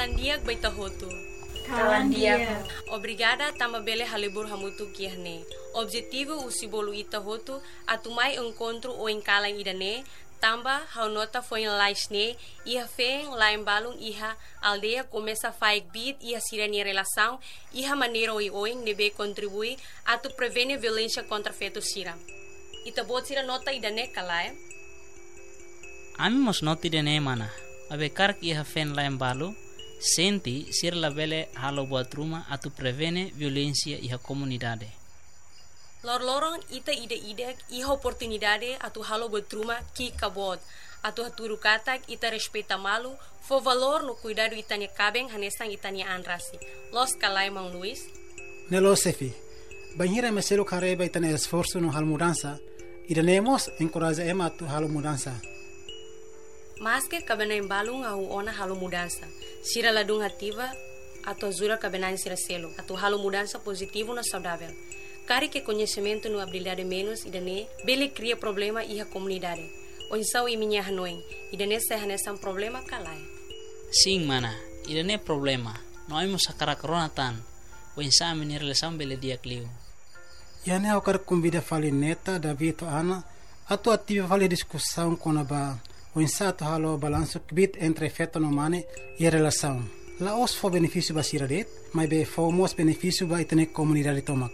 kalandiak baita hotu. Kalandiak. Obrigada tama bele halibur hamutu kiahne. Objetivo usibolu ita hotu atumai encontro o encalang idane. Tamba hau nota foi em laisne ia feng lá em balung iha aldeia começa a faik bid ia sirenia relação iha maneira oi nebe contribui a tu prevene violência contra feto sira. Ita bot sira nota idane kalai. Ami mos nota idane mana. Abe kark iha fen lá em balu senti sir la bele halo buat rumah a tu prevene violência iha comunidade. Lor-lorong ita ide-ide iha oportunidade atu halo betruma ki kabot. Atu haturu katak ita respeita malu, fo valor no cuidado itania cabeng hanesang itania anrasi. Los kalai Mang Luis. Nelo sefi. Banhira meselo careba itania esforço no hal mudança. Idanemos encoraja ema atu halo mudança. Mas que cabena embalung au ona halo mudança. Sira ladung ativa atu azura cabena sira selo. Atu halo mudança positivo na saudável. Cari que conhecimento no habilidade menos idane bele cria problema iha comunidade. Onsau i minha hanoin idane sehanesan problema kalai. Sim mana, idane problema. Noi mo sakara coronatan. Onsa menir lesam bele dia kliu. Yane au kar convida fali neta David Ana atu ativa fali discussão com aba onsa atu halo balanço bit entre feto no mane e relação. La os fo benefício basira det, mas be fomos benefício ba itane comunidade tomak.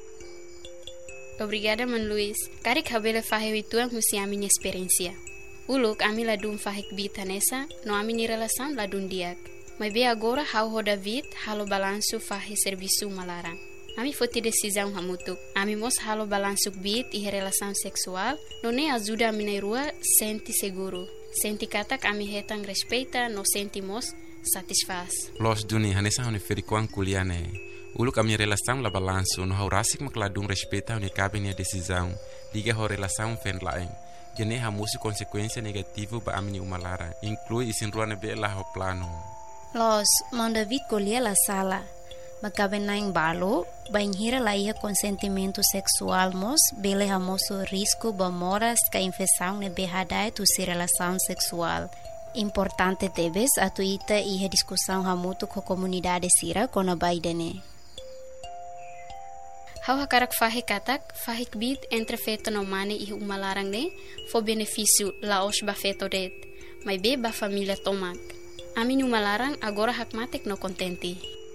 Obrigada, Man Luis. Cari cabelo fahe ituan husi a minha experiência. Uluk ami ladum fahik bita nessa, no ami ni relação ladum diak. Mas be agora hau ho David halo balanço fahe serviço malarang. Ami foti decisão hamutuk. Ami mos halo balanço bit e relação sexual, no ne ajuda a minha rua senti seguro. Senti katak ami hetang respeita, no sentimos satisfaz. Los duni hanesa honi ferikuan kuliane. Ulu kami relação la balanço no haurasik makladung respeita honi cabe nia decisão liga ho relação fen laeng gene hamusi consequência negativo ba amini umalara inclui isin ruane be la ho plano. Los Mang David colher la sala makabe naing balo banhira la ia consentimento sexual mos bele hamoso risco ba moras ka infecção ne behadai tu se relação sexual. Importante tebes atu ita iha discussão hamutu ko comunidade sira kona baidene. Hau hakarak fahe katak, fahik bit entre feto no mane e uma larang ne, fo benefício laos ba feto det, mas be ba família tomak. Amin uma larang agora hakmatek no contente.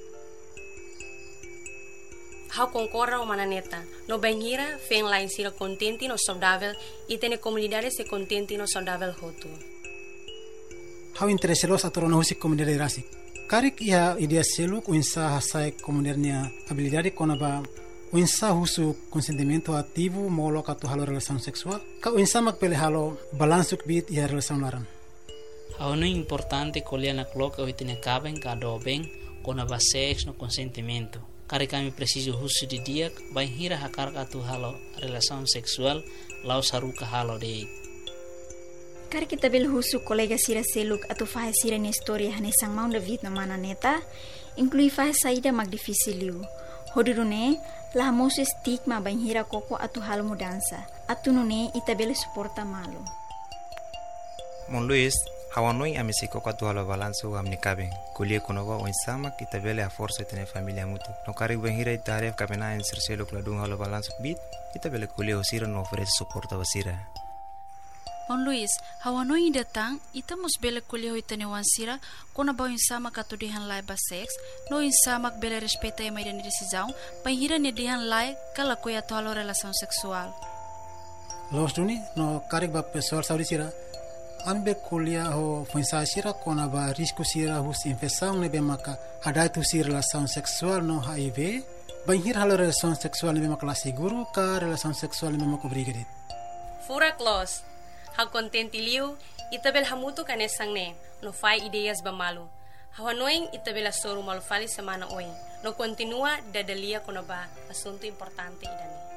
Hau concorda o mananeta. No banhira, fen lá em sira contente no saudável e tene comunidade se contente no saudável hotu. Hau interesselos atau no husi comunidade rasik. Karik ia idea selu ku insa hasai comunidade habilidade konaba Uinsa husu consentimento ativo molo katu halo relação sexual. Ka uinsa makpele halo balanço bit ia relação laran. Hau importante colher na cloca o itine caben kado bem com a sex no consentimento. Kari kami preciso husu di dia bain hira hakar katu halo relação sexual lau saruka halo de. Kari kita bel husu kolega sira seluk atau fahe sira ni história hanesang Mang David na mana neta inclui fahe saída mag difícil. Hodurune la mosu stigma banhira koko atu hal mudança. Atu nune itabele suporta malu. Mon Luis, hawanoi amesi koko atu hal balanço amni caben. Kulie konova o insama itabele a força tene família mutu. No cari banhira itaref capena en sercelo cladung hal balanço bit, itabele kulie osira no oferece suporta basira. Mon Luis, hawanoi datang ita mos bele kuliah itane wansira kona ba insama katudihan lai ba sex no insama bele respeita e mai decisão banhira ne dihan lai kala ko ya tolo relação sexual. Los duni no karik ba pessoal saudi sira anbe kuliah ho fonsa sira kona ba risco sira hus infecção ne be maka ada tu sira relação sexual no HIV banhira halo relação sexual ne be maka seguro ka relação sexual ne be maka obrigadet. Fura close. Hau contente liu, itabel hamutu kanesang ne, no fai ideias bamalu. Hau anoing itabel asoru malu fali semana oing, no continua dadalia kono ba asunto importante idane.